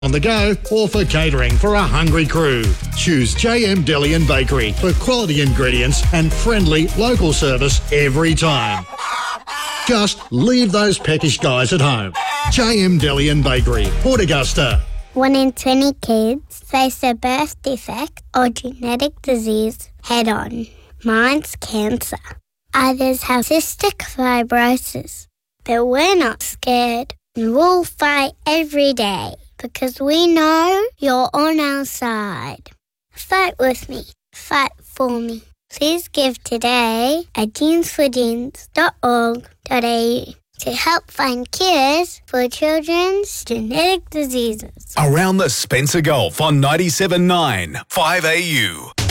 on the go or for catering for a hungry crew. Choose JM Deli and Bakery for quality ingredients and friendly local service every time. Just leave those peckish guys at home. JM Deli and Bakery, Port Augusta. 1 in 20 kids face a birth defect or genetic disease head-on. Mine's cancer. Others have cystic fibrosis. But we're not scared. We'll fight every day because we know you're on our side. Fight with me. Fight for me. Please give today at genesforgenes.org.au to help find cures for children's genetic diseases. Around the Spencer Gulf on 97.9 5AU.